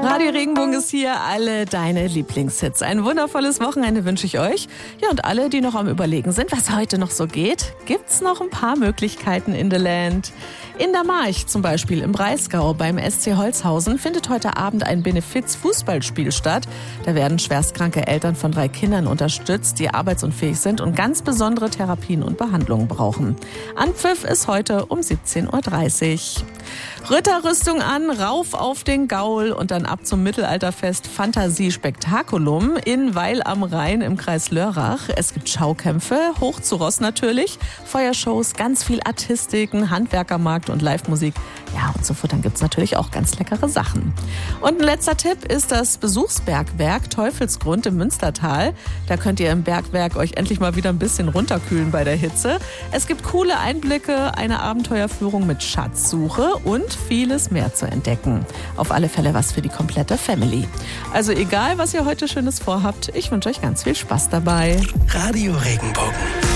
Radio Regenbogen ist hier, alle deine Lieblingshits. Ein wundervolles Wochenende wünsche ich euch. Ja, und alle, die noch am Überlegen sind, was heute noch so geht, gibt's noch ein paar Möglichkeiten in the Land. In der March zum Beispiel im Breisgau beim SC Holzhausen findet heute Abend ein Benefiz-Fußballspiel statt. Da werden schwerstkranke Eltern von 3 Kindern unterstützt, die arbeitsunfähig sind und ganz besondere Therapien und Behandlungen brauchen. Anpfiff ist heute um 17:30 Uhr. Ritterrüstung an, rauf auf den Gaul und dann ab zum Mittelalterfest Fantasie Spektakulum in Weil am Rhein im Kreis Lörrach. Es gibt Schaukämpfe, hoch zu Ross natürlich, Feuershows, ganz viel Artistiken, Handwerkermarkt und Live-Musik. Ja, und zu futtern gibt's natürlich auch ganz leckere Sachen. Und ein letzter Tipp ist das Besuchsbergwerk Teufelsgrund im Münstertal. Da könnt ihr im Bergwerk euch endlich mal wieder ein bisschen runterkühlen bei der Hitze. Es gibt coole Einblicke, eine Abenteuerführung mit Schatzsuche und vieles mehr zu entdecken. Auf alle Fälle was für die komplette Family. Also egal, was ihr heute Schönes vorhabt, ich wünsche euch ganz viel Spaß dabei. Radio Regenbogen.